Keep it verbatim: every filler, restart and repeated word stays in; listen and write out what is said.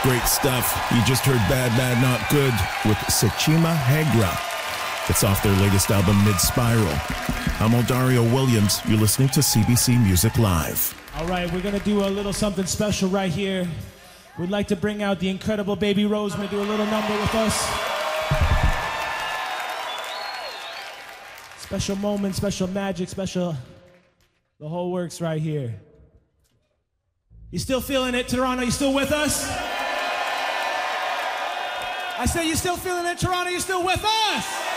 Great stuff. You just heard Bad, Bad, Not Good with Sechima Hegra. It's off their latest album, Mid-Spiral. I'm Odario Williams. You're listening to C B C Music Live. All right, we're going to do a little something special right here. We'd like to bring out the incredible Baby Rose to do a little number with us. Special moment, special magic, special... The whole works right here. You still feeling it, Toronto? You still with us? I say you still feeling it, Toronto? You still with us?